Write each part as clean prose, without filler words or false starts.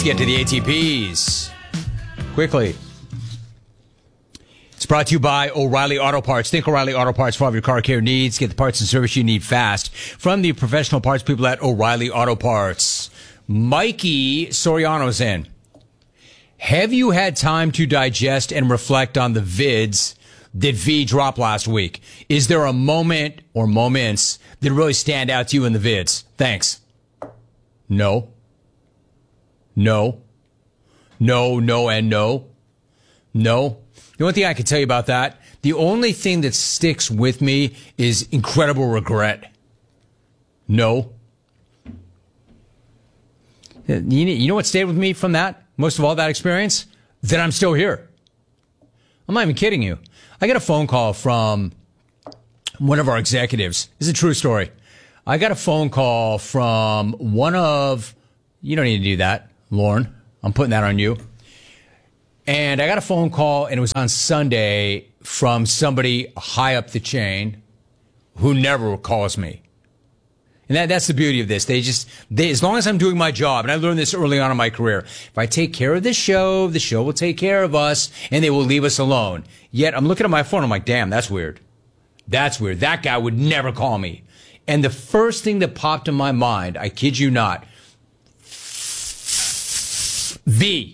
get to the ATPs quickly. It's brought to you by O'Reilly Auto Parts. Think O'Reilly Auto Parts for all of your car care needs. Get the parts and service you need fast from the professional parts people at O'Reilly Auto Parts. Mikey Soriano's in. Have you had time to digest and reflect on the vids that V dropped last week? Is there a moment or moments that really stand out to you in the vids? Thanks. No. No. No, no, and no. No. The only thing I can tell you about that, the only thing that sticks with me is incredible regret. No. You know what stayed with me from that? Most of all, that experience? That I'm still here. I'm not even kidding you. I got a phone call from one of our executives. This is a true story. I got a phone call from one of, you don't need to do that, Lauren. I'm putting that on you. And I got a phone call, and it was on Sunday from somebody high up the chain who never calls me. And that's the beauty of this. They as long as I'm doing my job, and I learned this early on in my career, if I take care of the show will take care of us, and they will leave us alone. Yet I'm looking at my phone, I'm like, damn, that's weird. That's weird. That guy would never call me. And the first thing that popped in my mind, I kid you not, V.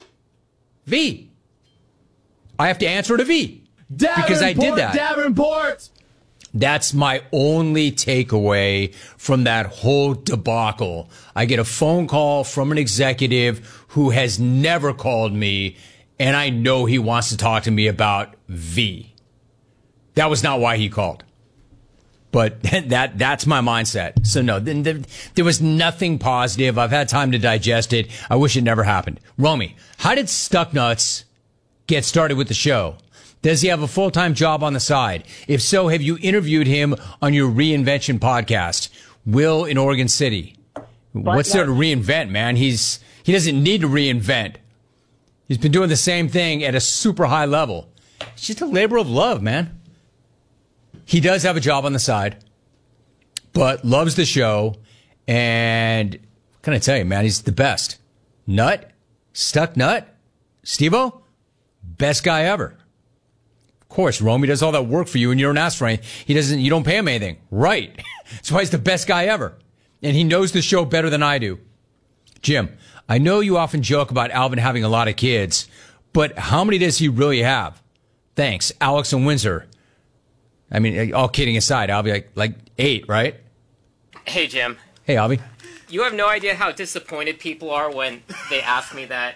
I have to answer to V. Because I did that. Davenport! That's my only takeaway from that whole debacle. I get a phone call from an executive who has never called me, and I know he wants to talk to me about V. That was not why he called. But that's my mindset. So no, there was nothing positive. I've had time to digest it. I wish it never happened. Romy, how did Stucknuts get started with the show? Does he have a full-time job on the side? If so, have you interviewed him on your reinvention podcast? Will in Oregon City. What's there to reinvent, man? He doesn't need to reinvent. He's been doing the same thing at a super high level. It's just a labor of love, man. He does have a job on the side, but loves the show. And what can I tell you, man? He's the best. Nut? Stuck Nut? Steve-O? Best guy ever. Of course, Romy does all that work for you and you don't ask for anything. You don't pay him anything. Right. That's why he's the best guy ever. And he knows the show better than I do. Jim, I know you often joke about Alvin having a lot of kids, but how many does he really have? Thanks, Alex and Windsor. I mean, all kidding aside, I'll be like 8, right? Hey, Jim. Hey, Albie. You have no idea how disappointed people are when they ask me that.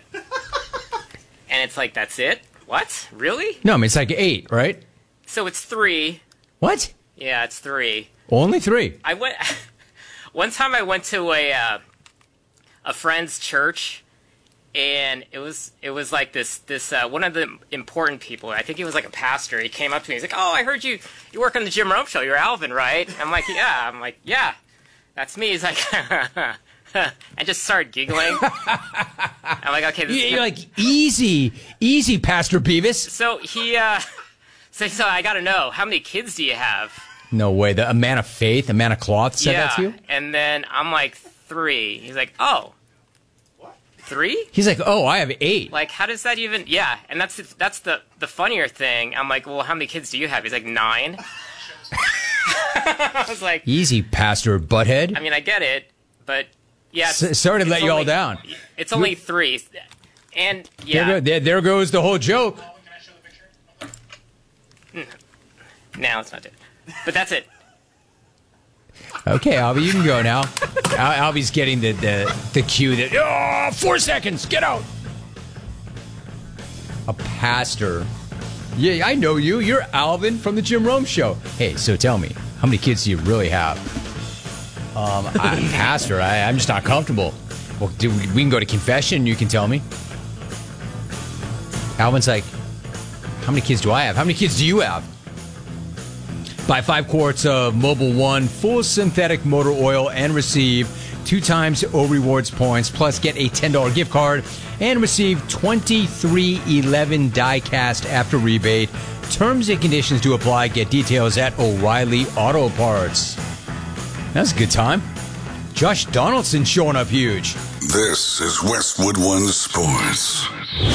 And it's like, that's it? What? Really? No, I mean, it's like 8, right? So it's 3. What? Yeah, it's 3. Only 3? One time I went to a friend's church, and it was like this one of the important people. I think he was like a pastor. He came up to me. He's like, "Oh, I heard you work on the Jim Rome show. You're Alvin, right?" I'm like, "Yeah." I'm like, "Yeah, that's me." He's like, I just started giggling. I'm like, "Okay." You're like, easy, Pastor Beavis. So he so I got to know, how many kids do you have? No way. A man of faith, a man of cloth said that to you? And then I'm like, 3. He's like, "Oh. 3? He's like, oh, I have 8. Like, how does that even... Yeah, and that's the funnier thing. I'm like, well, how many kids do you have? He's like, 9. I was like... Easy, Pastor Butthead. I mean, I get it, but... Yeah, sorry to let you all down. It's only 3. And, yeah... There goes the whole joke. No, let's not do it. But that's it. Okay, Albie, you can go now. Albie's getting the cue that, 4 seconds, get out. A pastor. Yeah, I know you. You're Alvin from the Jim Rome show. Hey, so tell me, how many kids do you really have? Pastor, I'm just not comfortable. Well, we can go to confession and you can tell me. Alvin's like, how many kids do I have? How many kids do you have? Buy 5 quarts of Mobil 1 full synthetic motor oil and receive 2 times O Rewards points, plus get a $10 gift card and receive $23.11 die-cast after rebate. Terms and conditions do apply. Get details at O'Reilly Auto Parts. That's a good time. Josh Donaldson showing up huge. This is Westwood One Sports.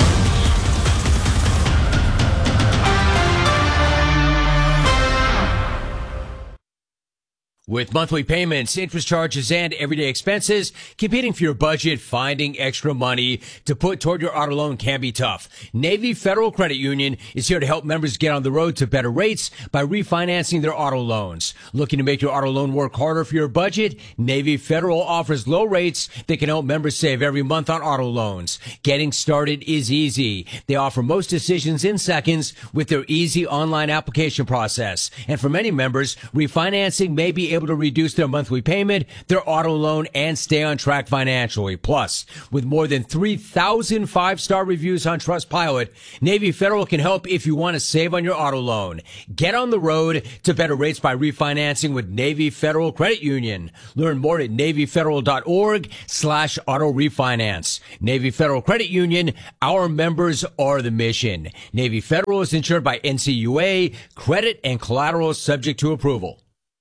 With monthly payments, interest charges, and everyday expenses, competing for your budget, finding extra money to put toward your auto loan can be tough. Navy Federal Credit Union is here to help members get on the road to better rates by refinancing their auto loans. Looking to make your auto loan work harder for your budget? Navy Federal offers low rates that can help members save every month on auto loans. Getting started is easy. They offer most decisions in seconds with their easy online application process. And for many members, refinancing may be able to reduce their monthly payment, their auto loan, and stay on track financially. Plus, with more than 3,000 five-star reviews on Trustpilot, Navy Federal can help if you want to save on your auto loan. Get on the road to better rates by refinancing with Navy Federal Credit Union. Learn more at NavyFederal.org/auto refinance. Navy Federal Credit Union, our members are the mission. Navy Federal is insured by NCUA. Credit and collateral subject to approval.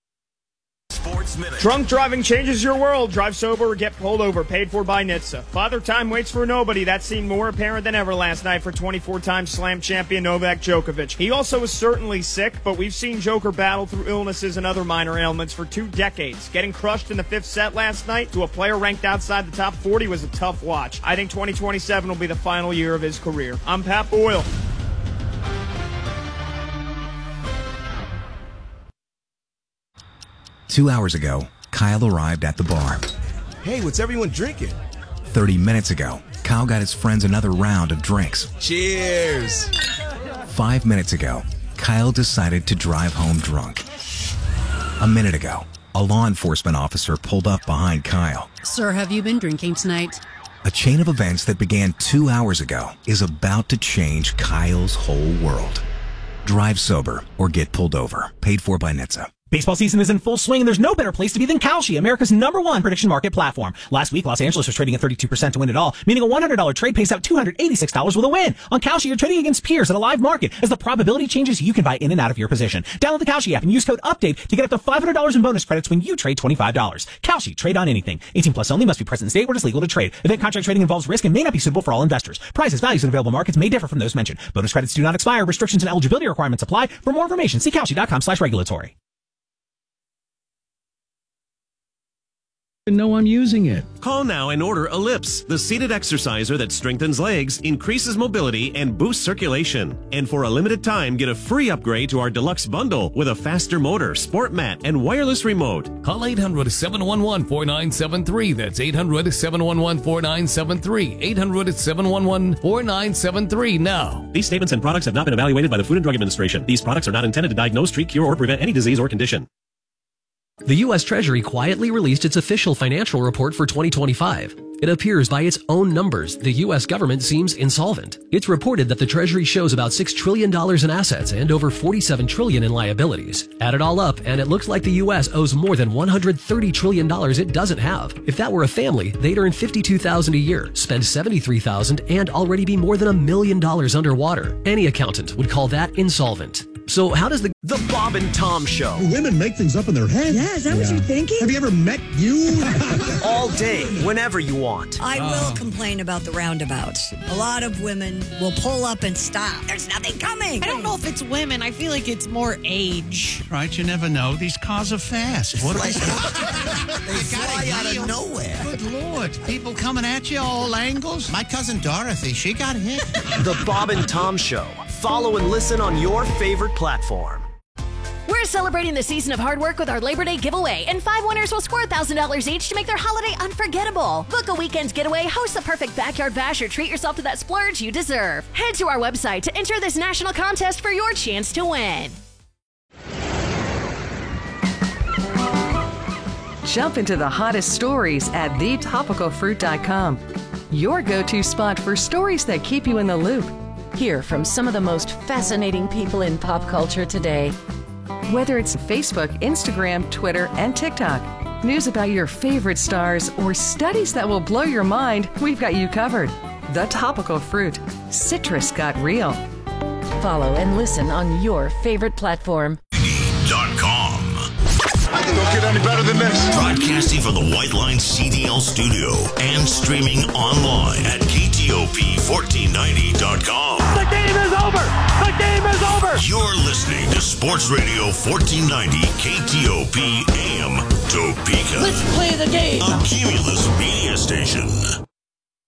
Drunk driving changes your world. Drive sober or get pulled over. Paid for by NHTSA. Father Time waits for nobody. That seemed more apparent than ever last night for 24-time slam champion Novak Djokovic. He also is certainly sick, but we've seen Joker battle through illnesses and other minor ailments for 2 decades. Getting crushed in the 5th set last night to a player ranked outside the top 40 was a tough watch. I think 2027 will be the final year of his career. I'm Pat Boyle. Two hours ago, Kyle arrived at the bar. Hey, what's everyone drinking? 30 minutes ago, Kyle got his friends another round of drinks. Cheers! 5 minutes ago, Kyle decided to drive home drunk. A minute ago, a law enforcement officer pulled up behind Kyle. Sir, have you been drinking tonight? A chain of events that began 2 hours ago is about to change Kyle's whole world. Drive sober or get pulled over. Paid for by NHTSA. Baseball season is in full swing, and there's no better place to be than Kalshi, America's #1 prediction market platform. Last week, Los Angeles was trading at 32% to win it all, meaning a $100 trade pays out $286 with a win. On Kalshi, you're trading against peers at a live market. As the probability changes, you can buy in and out of your position. Download the Kalshi app and use code UPDATE to get up to $500 in bonus credits when you trade $25. Kalshi, trade on anything. 18 plus only, must be present in state where it's legal to trade. Event contract trading involves risk and may not be suitable for all investors. Prices, values, and available markets may differ from those mentioned. Bonus credits do not expire. Restrictions and eligibility requirements apply. For more information, see Kalshi.com/regulatory. Know I'm using it. Call now and order Ellipse, the seated exerciser that strengthens legs, increases mobility, and boosts circulation. And for a limited time, get a free upgrade to our deluxe bundle with a faster motor, sport mat, and wireless remote. Call 800-711-4973. That's 800-711-4973. 800-711-4973 now. These statements and products have not been evaluated by the Food and Drug Administration. These products are not intended to diagnose, treat, cure, or prevent any disease or condition. The U.S. Treasury quietly released its official financial report for 2025. It appears by its own numbers, the U.S. government seems insolvent. It's reported that the Treasury shows about $6 trillion in assets and over $47 trillion in liabilities. Add it all up, and it looks like the U.S. owes more than $130 trillion it doesn't have. If that were a family, they'd earn $52,000 a year, spend $73,000, and already be more than $1 million underwater. Any accountant would call that insolvent. So how does the Bob and Tom Show? Women make things up in their head. Yeah, is that what you're thinking? Have you ever met you? All day, whenever you want. I will complain about the roundabouts. A lot of women will pull up and stop. There's nothing coming. I don't know if it's women. I feel like it's more age. Right, you never know. These cars are fast. What They fly out of nowhere. Good Lord. People coming at you all angles. My cousin Dorothy, she got hit. The Bob and Tom Show. Follow and listen on your favorite platform. We're celebrating the season of hard work with our Labor Day giveaway, and 5 winners will score $1,000 each to make their holiday unforgettable. Book a weekend getaway, host the perfect backyard bash, or treat yourself to that splurge you deserve. Head to our website to enter this national contest for your chance to win. Jump into the hottest stories at thetopicalfruit.com. Your go-to spot for stories that keep you in the loop. Hear from some of the most fascinating people in pop culture today. Whether it's Facebook, Instagram, Twitter, and TikTok, news about your favorite stars, or studies that will blow your mind, we've got you covered. The Topical Fruit. Citrus got real. Follow and listen on your favorite platform. .com. Don't get any better than this. Broadcasting from the White Line CDL studio and streaming online at KTOP1490.com. The game is over. The game is over. You're listening to Sports Radio 1490 KTOP AM Topeka. Let's play the game. A Cumulus media station.